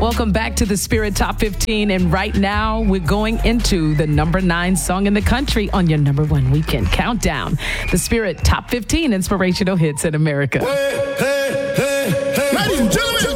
Welcome back to the Spirit Top 15. And right now, we're going into the number 9 song in the country on your number 1 weekend countdown. The Spirit Top 15 inspirational hits in America. Hey, hey, hey, hey. Ladies and gentlemen.